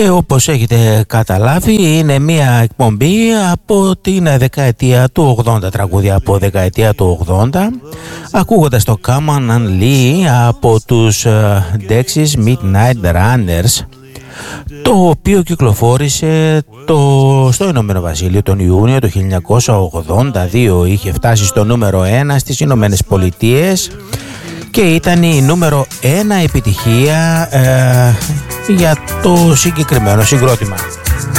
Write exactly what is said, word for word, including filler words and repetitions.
Και όπως έχετε καταλάβει είναι μια εκπομπή από την δεκαετία του ογδόντα, τραγούδια από δεκαετία του ογδόντα, ακούγοντας το Come On and Lee από τους Dexys Midnight Runners, το οποίο κυκλοφόρησε το, στο Ηνωμένο Βασίλειο τον Ιούνιο του χίλια εννιακόσια ογδόντα δύο. Είχε φτάσει στο νούμερο ένα στις Ηνωμένες Πολιτείες και ήταν η νούμερο ένα επιτυχία ε, για το συγκεκριμένο συγκρότημα.